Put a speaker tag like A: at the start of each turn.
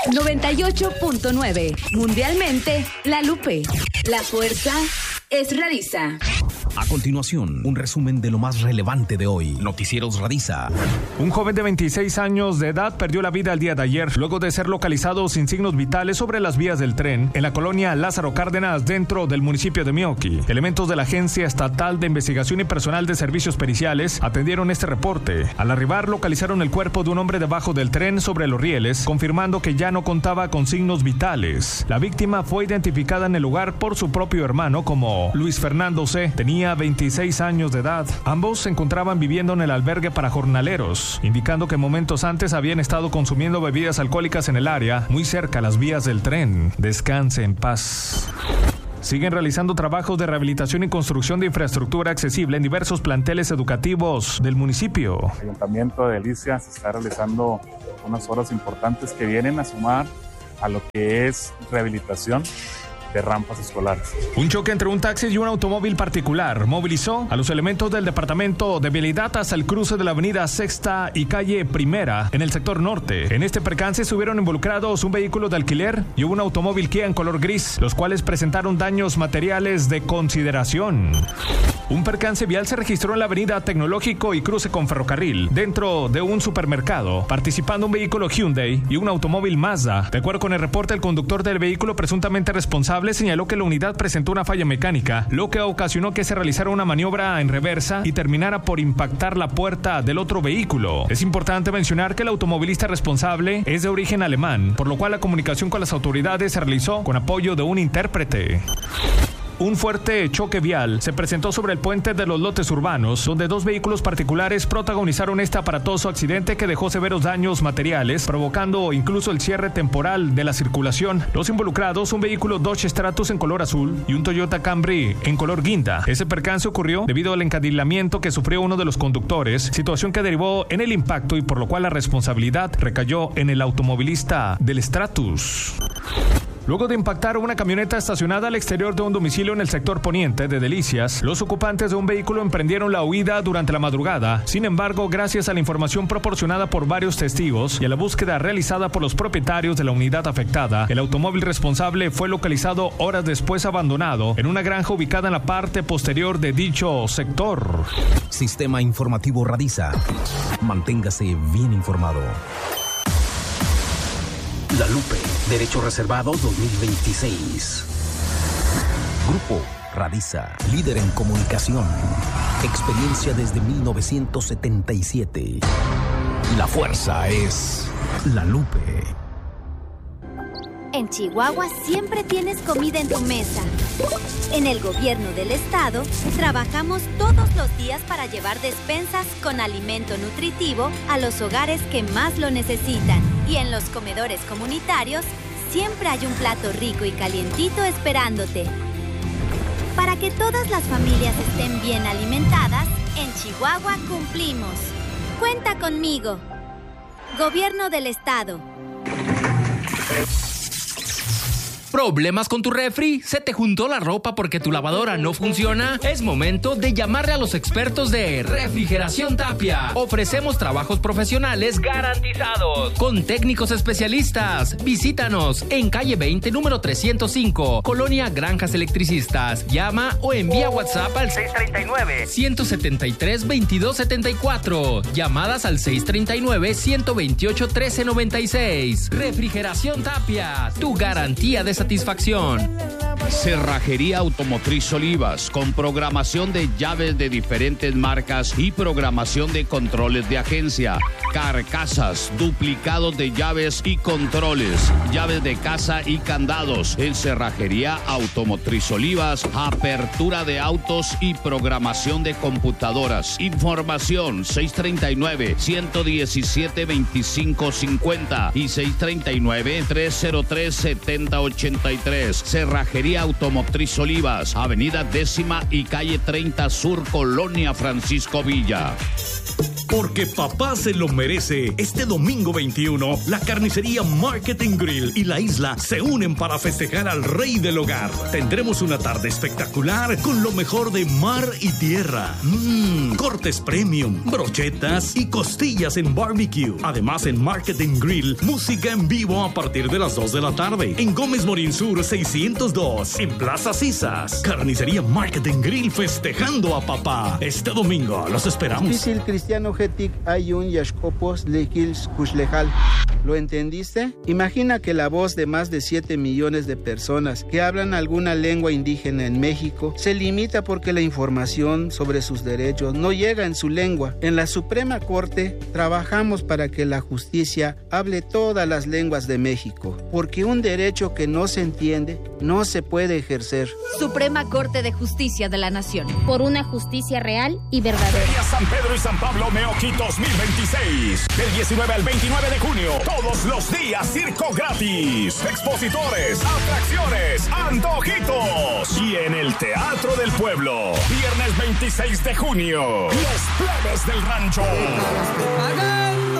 A: 98.9. Mundialmente, La Lupe. La fuerza es Radisa.
B: A continuación, un resumen de lo más relevante de hoy. Noticieros Radisa.
C: Un joven de 26 años de edad perdió la vida el día de ayer, luego de ser localizado sin signos vitales sobre las vías del tren en la colonia Lázaro Cárdenas, dentro del municipio de Meoqui. Elementos de la Agencia Estatal de Investigación y personal de servicios periciales atendieron este reporte. Al arribar, localizaron el cuerpo de un hombre debajo del tren sobre los rieles, confirmando que ya no contaba con signos vitales. La víctima fue identificada en el lugar por su propio hermano como Luis Fernando C. Tenía 26 años de edad. Ambos se encontraban viviendo en el albergue para jornaleros, indicando que momentos antes habían estado consumiendo bebidas alcohólicas en el área, muy cerca a las vías del tren. Descanse en paz. Siguen realizando trabajos de rehabilitación y construcción de infraestructura accesible en diversos planteles educativos del municipio.
D: El Ayuntamiento de Delicias está realizando unas obras importantes que vienen a sumar a lo que es rehabilitación de rampas escolares.
C: Un choque entre un taxi y un automóvil particular movilizó a los elementos del Departamento de Vialidad hasta el cruce de la avenida Sexta y calle Primera en el sector norte. En este percance estuvieron involucrados un vehículo de alquiler y un automóvil Kia en color gris, los cuales presentaron daños materiales de consideración. Un percance vial se registró en la avenida Tecnológico y cruce con Ferrocarril, dentro de un supermercado, participando un vehículo Hyundai y un automóvil Mazda. De acuerdo con el reporte, el conductor del vehículo presuntamente responsable señaló que la unidad presentó una falla mecánica, lo que ocasionó que se realizara una maniobra en reversa y terminara por impactar la puerta del otro vehículo. Es importante mencionar que el automovilista responsable es de origen alemán, por lo cual la comunicación con las autoridades se realizó con apoyo de un intérprete. Un fuerte choque vial se presentó sobre el puente de los lotes urbanos, donde dos vehículos particulares protagonizaron este aparatoso accidente que dejó severos daños materiales, provocando incluso el cierre temporal de la circulación. Los involucrados, un vehículo Dodge Stratus en color azul y un Toyota Camry en color guinda. Ese percance ocurrió debido al encandilamiento que sufrió uno de los conductores, situación que derivó en el impacto y por lo cual la responsabilidad recayó en el automovilista del Stratus. Luego de impactar una camioneta estacionada al exterior de un domicilio en el sector poniente de Delicias, los ocupantes de un vehículo emprendieron la huida durante la madrugada. Sin embargo, gracias a la información proporcionada por varios testigos y a la búsqueda realizada por los propietarios de la unidad afectada, el automóvil responsable fue localizado horas después abandonado en una granja ubicada en la parte posterior de dicho sector.
B: Sistema Informativo Radisa. Manténgase bien informado. La Lupe, Derecho Reservado 2026. Grupo Radisa, líder en comunicación. Experiencia desde 1977. La fuerza es La Lupe.
E: En Chihuahua siempre tienes comida en tu mesa. En el gobierno del estado trabajamos todos los días para llevar despensas con alimento nutritivo a los hogares que más lo necesitan. Y en los comedores comunitarios siempre hay un plato rico y calientito esperándote. Para que todas las familias estén bien alimentadas, en Chihuahua cumplimos. Cuenta conmigo. Gobierno del estado.
F: ¿Problemas con tu refri? ¿Se te juntó la ropa porque tu lavadora no funciona? Es momento de llamarle a los expertos de Refrigeración Tapia. Ofrecemos trabajos profesionales garantizados con técnicos especialistas. Visítanos en calle 20, número 305, Colonia Granjas Electricistas. Llama o envía WhatsApp al 639-173-2274. Llamadas al 639-128-1396. Refrigeración Tapia, tu garantía de satisfacción.
G: Cerrajería Automotriz Olivas, con programación de llaves de diferentes marcas y programación de controles de agencia, carcasas, duplicados de llaves y controles, llaves de casa y candados. En Cerrajería Automotriz Olivas, apertura de autos y programación de computadoras. Información 639-117-2550 y 639-303-7083. Cerrajería Automotriz Olivas, Avenida 10ª y calle 30 Sur, Colonia Francisco Villa.
H: Porque papá se lo merece. Este domingo 21, la carnicería Market & Grill y La Isla se unen para festejar al rey del hogar. Tendremos una tarde espectacular con lo mejor de mar y tierra. Cortes premium, brochetas y costillas en barbecue. Además, en Market & Grill, música en vivo a partir de las 2 de la tarde. En Gómez Morín Sur 602, en Plaza Cisas. Carnicería Market & Grill festejando a papá. Este domingo los esperamos.
I: Difícil cristiano getic ayun yashkopos lekils kushlejal. ¿Lo entendiste? Imagina que la voz de más de 7 millones de personas que hablan alguna lengua indígena en México se limita porque la información sobre sus derechos no llega en su lengua. En la Suprema Corte trabajamos para que la justicia hable todas las lenguas de México, porque un derecho que no se entiende no se puede ejercer.
J: Suprema Corte de Justicia de la Nación. Por una justicia real y verdadera.
K: Feria San Pedro y San Pablo Meoqui 2026. Del 19 al 29 de junio. Todos los días circo gratis. Expositores, atracciones, antojitos. Y en el Teatro del Pueblo. Viernes 26 de junio. Los Plebes del Rancho.